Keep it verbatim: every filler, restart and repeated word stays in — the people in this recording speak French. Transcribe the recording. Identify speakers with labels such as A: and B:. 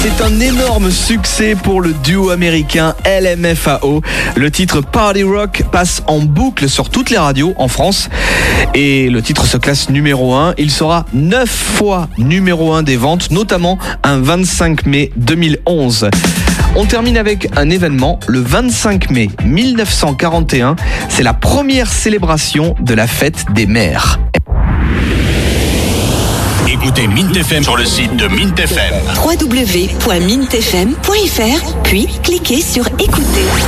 A: C'est un énorme succès pour le duo américain L M F A O. Le titre Party Rock passe en boucle sur toutes les radios en France. Et le titre se classe numéro un. Il sera neuf fois numéro un des ventes, notamment un vingt-cinq mai deux mille onze. On termine avec un événement, le vingt-cinq mai mille neuf cent quarante et un. C'est la première célébration de la fête des mères.
B: Écoutez Mint F M sur le site de Mint F M.
C: w w w point mint f m point f r, puis cliquez sur écouter.